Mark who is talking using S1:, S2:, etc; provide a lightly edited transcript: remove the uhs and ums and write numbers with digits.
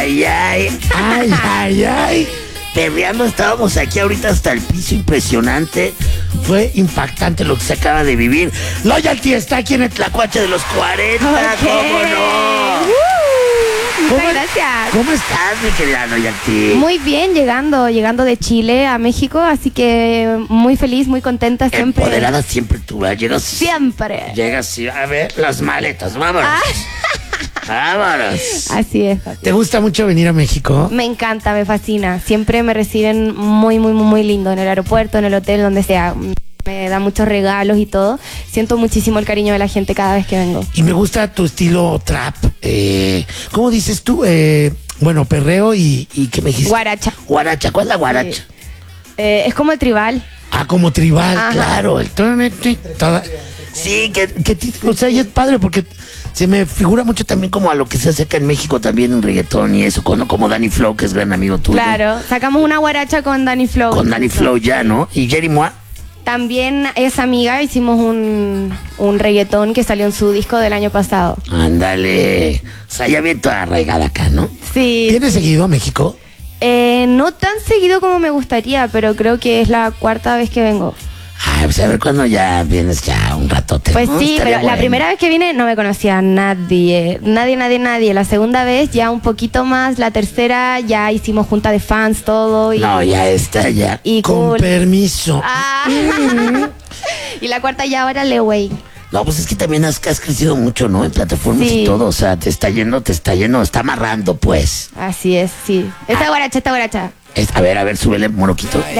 S1: Ay, ay, ay, ay, ay. Perreando, estábamos aquí ahorita hasta el piso, impresionante. Fue impactante lo que se acaba de vivir. Loyalty está aquí en el Tlacuache de los 40, ¿cómo no?
S2: Muchas gracias.
S1: ¿Cómo estás, mi querida Loyalty?
S2: Muy bien, llegando de Chile a México, así que muy feliz, muy contenta siempre.
S1: Empoderada siempre tú, llegas.
S2: Siempre.
S1: Llegas y a ver las maletas, vámonos. Vámonos.
S2: Así es, papi.
S3: ¿Te gusta mucho venir a México?
S2: Me encanta, me fascina. Siempre me reciben muy, muy, muy, muy lindo en el aeropuerto, en el hotel, donde sea. Me dan muchos regalos y todo. Siento muchísimo el cariño de la gente cada vez que vengo.
S3: Y me gusta tu estilo trap. ¿Cómo dices tú? Bueno, perreo y ¿qué me dijiste?
S2: Guaracha.
S1: Guaracha, ¿cuál es la guaracha?
S2: Es como el tribal.
S3: Ah, como tribal,
S2: Ajá.
S3: claro.
S1: Sí,
S3: O sea, y es padre porque se me figura mucho también como a lo que se hace acá en México también en reggaetón y eso, como Danny Flow, que es gran amigo tuyo.
S2: Claro, sacamos una guaracha con Danny Flow.
S1: Con Danny Flow ya, ¿no? Y Jerry Moa.
S2: También es amiga, hicimos un reggaetón que salió en su disco del año pasado.
S1: Ándale. O sea, ya bien toda arraigada acá, ¿no?
S2: Sí.
S3: ¿Vienes seguido a México?
S2: No tan seguido como me gustaría, pero creo que es la cuarta vez que vengo.
S1: Ay, pues a ver cuando ya vienes ya un ratote.
S2: Pues
S1: ¿no?
S2: sí,
S1: Estaría
S2: pero la
S1: bueno.
S2: primera vez que vine no me conocía a nadie. Nadie. La segunda vez ya un poquito más. La tercera ya hicimos junta de fans, todo. Y,
S1: No, ya está, ya.
S2: y
S3: Con
S2: cool.
S3: permiso.
S2: Ah. Y la cuarta ya ahora Lewey.
S1: No, pues es que también has crecido mucho, ¿no? En plataformas
S2: Sí.
S1: y todo. O sea, te está yendo, está amarrando, pues.
S2: Así es, sí. Esta guaracha.
S1: A ver, súbele, moroquito.